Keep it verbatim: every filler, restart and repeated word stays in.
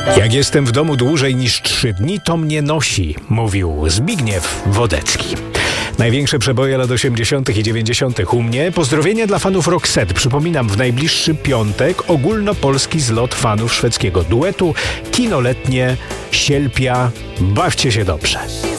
Jak jestem w domu dłużej niż trzy dni, to mnie nosi, mówił Zbigniew Wodecki. Największe przeboje lat osiemdziesiątych i dziewięćdziesiątych u mnie. Pozdrowienia dla fanów Roxette. Przypominam, w najbliższy piątek ogólnopolski zlot fanów szwedzkiego duetu. Kino letnie Sielpia. Bawcie się dobrze.